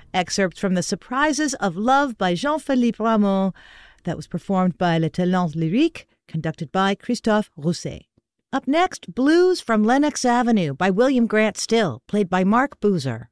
Excerpts from The Surprises of Love by Jean-Philippe Rameau. That was performed by Les Talents Lyriques, conducted by Christophe Rousset. Up next, Blues from Lenox Avenue by William Grant Still, played by Mark Boozer.